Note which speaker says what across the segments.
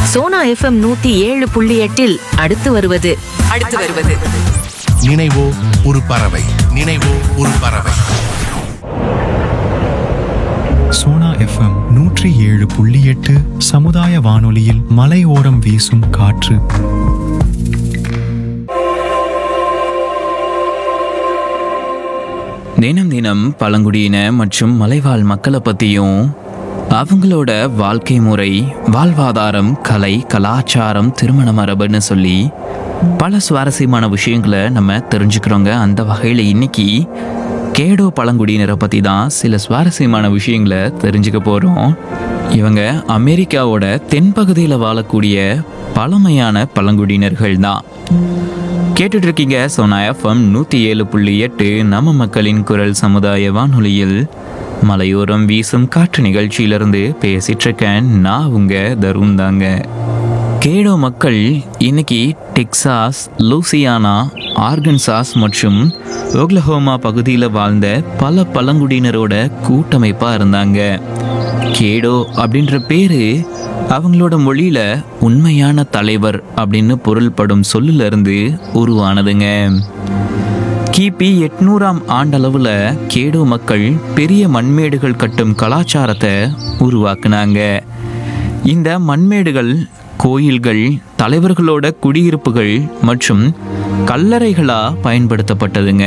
Speaker 1: Sona FM 107.8 அடுத்து வருவது
Speaker 2: நினைவோ ஒரு பறவை. நினைவோ ஒரு பறவை.
Speaker 3: சோனா FM 107.8 சமுதாய வானொலியில் மலையோரம் வீசும் காற்று.
Speaker 4: தினம் தினம் பழங்குடியின மற்றும் மலைவாழ் மக்களை பற்றியும் அவங்களோட வாழ்க்கை முறை, வாழ்வாதாரம், கலை, கலாச்சாரம், திருமண மரபுன்னு சொல்லி பல சுவாரஸ்யமான விஷயங்களை நம்ம தெரிஞ்சுக்கிறோங்க. அந்த வகையில் இன்னைக்கு கேடோ பழங்குடியினரை பற்றி தான் சில சுவாரஸ்யமான விஷயங்களை தெரிஞ்சுக்க போகிறோம். இவங்க அமெரிக்காவோட தென்பகுதியில் வாழக்கூடிய பழமையான பழங்குடியினர்கள் தான். கேட்டுட்டு இருக்கீங்க சோனா FM 107.8 நம்ம மக்களின் குரல் சமுதாய வானொலியில் மலையோரம் வீசும் காற்று நிகழ்ச்சியிலிருந்து பேசிட்டு இருக்கேன். நான் உங்க தருண் தாங்க. கேடோ மக்கள் இன்னைக்கு டெக்சாஸ், லூசியானா, ஆர்கன்சாஸ் மற்றும் ஓக்லஹோமா பகுதியில் வாழ்ந்த பல பழங்குடியினரோட கூட்டமைப்பாக இருந்தாங்க. கேடோ அப்படின்ற பேரு அவங்களோட மொழியில உண்மையான தலைவர் அப்படின்னு பொருள்படும் சொல்லிலிருந்து உருவானதுங்க. கிபி 800ஆம் ஆண்டளவில் கேடோ மக்கள் பெரிய மண்மேடுகள் கட்டும் கலாச்சாரத்தை உருவாக்குனாங்க. இந்த மண்மேடுகள் கோயில்கள், தலைவர்களோட குடியிருப்புகள் மற்றும் கல்லறைகளா பயன்படுத்தப்பட்டதுங்க.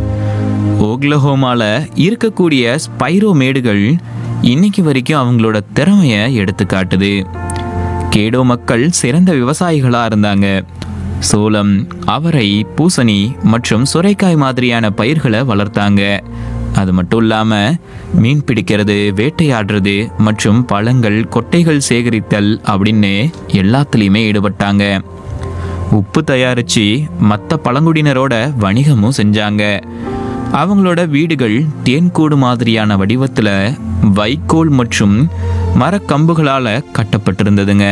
Speaker 4: ஓக்லஹோமால இருக்கக்கூடிய ஸ்பைரோ மேடுகள் இன்னைக்கு வரைக்கும் அவங்களோட திறமையை எடுத்து காட்டுது. கேடோ மக்கள் சிறந்த விவசாயிகளாக இருந்தாங்க. சோளம், அவரை, பூசணி மற்றும் சுரைக்காய் மாதிரியான பயிர்களை வளர்த்தாங்க. அது மட்டும் இல்லாமல் மீன் பிடிக்கிறது, வேட்டையாடுறது மற்றும் பழங்கள், கொட்டைகள் சேகரித்தல் அப்படின்னு எல்லாத்துலேயுமே ஈடுபட்டாங்க. உப்பு தயாரித்து மற்ற பழங்குடியினரோட வணிகமும் செஞ்சாங்க. அவங்களோட வீடுகள் தேன்கூடு மாதிரியான வடிவத்தில் வைக்கோல் மற்றும் மரக்கம்புகளால் கட்டப்பட்டிருந்ததுங்க.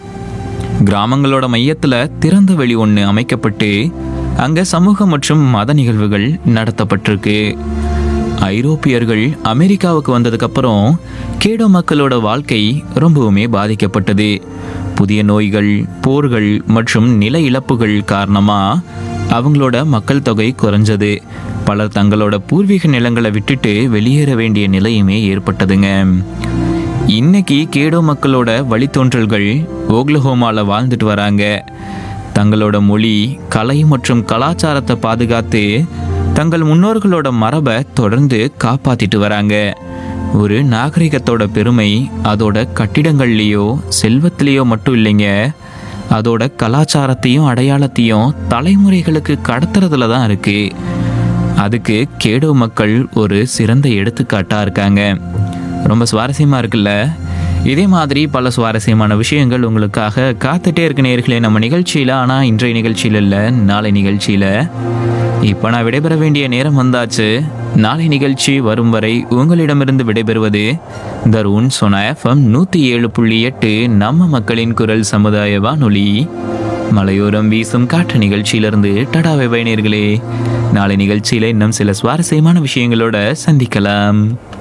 Speaker 4: கிராமங்களோட மையத்தில் திறந்த வெளி ஒன்று அமைக்கப்பட்டு அங்கே சமூக மற்றும் மத நிகழ்வுகள் நடத்தப்பட்டிருக்கு. ஐரோப்பியர்கள் அமெரிக்காவுக்கு வந்ததுக்கப்புறம் கேடோ மக்களோட வாழ்க்கை ரொம்பவுமே பாதிக்கப்பட்டது. புதிய நோய்கள், போர்கள் மற்றும் நில இழப்புகள் காரணமாக அவங்களோட மக்கள் தொகை குறைஞ்சது. பலர் தங்களோட பூர்வீக நிலங்களை விட்டுட்டு வெளியேற வேண்டிய நிலையுமே ஏற்பட்டதுங்க. இன்னைக்கு கேடோ மக்களோட வழித்தோன்றல்கள் ஓக்லஹோமால வாழ்ந்துட்டு வராங்க. தங்களோட மொழி, கலை மற்றும் கலாச்சாரத்தை பாதுகாத்து தங்கள் முன்னோர்களோட மரபை தொடர்ந்து காப்பாத்திட்டு வராங்க. ஒரு நாகரிகத்தோட பெருமை அதோட கட்டிடங்கள்லேயோ செல்வத்திலேயோ மட்டும் இல்லைங்க, அதோட கலாச்சாரத்தையும் அடையாளத்தையும் தலைமுறைகளுக்கு கடத்துறதுல தான் இருக்கு. அதுக்கு கேடோ மக்கள் ஒரு சிறந்த எடுத்துக்காட்டா இருக்காங்க. ரொம்ப சுவாரஸ்யமா இருக்குல்ல? இதே மாதிரி பல சுவாரஸ்யமான விஷயங்கள் உங்களுக்காக காத்துட்டே இருக்கு நேயர்களே நம்ம நிகழ்ச்சியில். ஆனால் இன்றைய நிகழ்ச்சியில் இல்லை, நாளை நிகழ்ச்சியில். இப்போ நான் விடைபெற வேண்டிய நேரம் வந்தாச்சு. நாளை நிகழ்ச்சி வரும் வரை உங்களிடமிருந்து விடைபெறுவது தருண். சோனா FM 107.8 நம்ம மக்களின் குரல் சமுதாய வானொலி மலையோரம் வீசும் காற்று நிகழ்ச்சியிலிருந்து டடாவை பயணியர்களே. நாளை நிகழ்ச்சியில் இன்னும் சில சுவாரஸ்யமான விஷயங்களோட சந்திக்கலாம்.